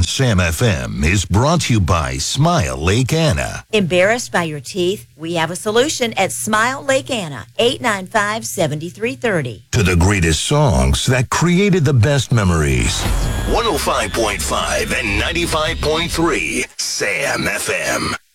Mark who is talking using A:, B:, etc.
A: Sam FM is brought to you by Smile Lake Anna.
B: Embarrassed by your teeth? We have a solution at Smile Lake Anna, 895-7330.
A: To the greatest songs that created the best memories. 105.5 and 95.3 Sam FM.